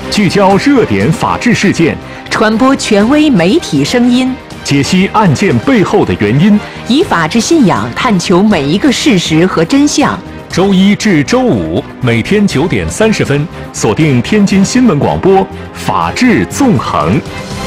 聚焦热点法治事件， 传播权威媒体声音， 解析案件背后的原因， 以法治信仰探求每一个事实和真相。 周一至周五每天9点30分，锁定天津新闻广播《法治纵横》。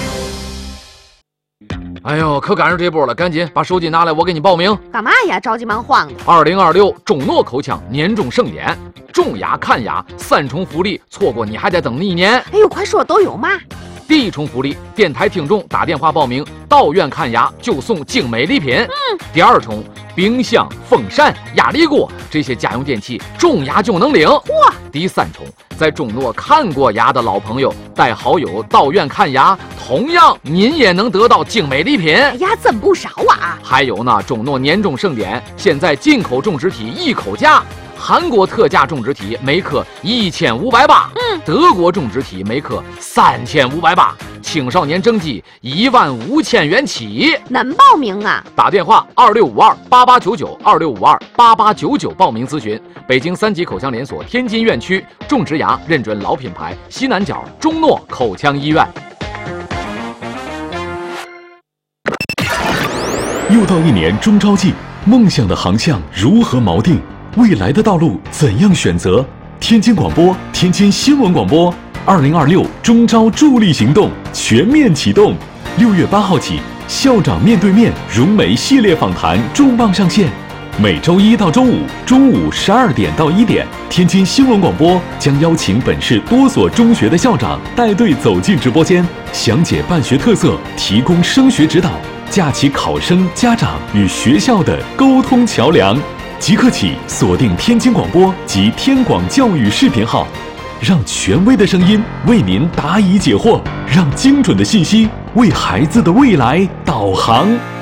哎呦，可赶上这波了，赶紧把手机拿来，我给你报名。 干嘛呀？着急忙慌的。 2026中诺口腔年终盛典，重牙、看牙3重福利，错过你还得等1年。 哎呦，快说都有嘛！ 第1重福利，电台听众打电话报名到院看牙就送精美礼品。第2重，冰箱、风扇、压力锅这些家用电器中牙就能领。 哇！ 第3重，在中诺看过牙的老朋友带好友到院看牙，同样您也能得到精美礼品。 哎呀，真不少啊！ 还有呢，中诺年终盛典，现在进口种植体1口价。韩国特价种植体每克1580，德国种植体每克3580，青少年征集15000元起。 能报名啊？ 打电话26528899，26528899报名咨询。北京3级口腔连锁天津院区种植牙认准老品牌西南角中诺口腔医院。 又到1年中招季，梦想的航向如何锚定？未来的道路怎样选择？天津广播，天津新闻广播，2026中招助力行动全面启动。6月8号起，校长面对面融媒系列访谈重磅上线。每周1到周5中午12点到1点，天津新闻广播将邀请本市多所中学的校长带队走进直播间，详解办学特色，提供升学指导，架起考生、家长与学校的沟通桥梁。即刻起锁定天津广播及天广教育视频号，让权威的声音为您答疑解惑，让精准的信息为孩子的未来导航。